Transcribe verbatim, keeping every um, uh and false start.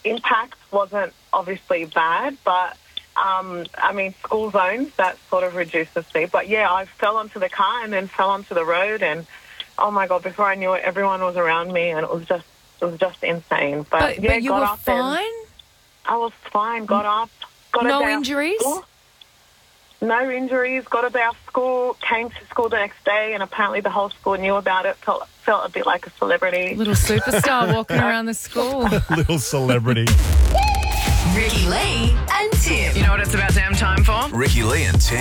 impact wasn't obviously bad, but um, I mean, school zones, that sort of reduced the speed. But yeah, I fell onto the car and then fell onto the road, and oh my God, before I knew it, everyone was around me, and it was just it was just insane. But, But, yeah, but you got were up fine? and I was fine. Got up, got No a day off injuries? school. No injuries. Got a day off school. Came to school the next day, and apparently the whole school knew about it. Felt felt a bit like a celebrity. Little superstar walking around the school. Little celebrity. Ricky Lee and Tim. You know what it's about damn time for? Ricky Lee and Tim.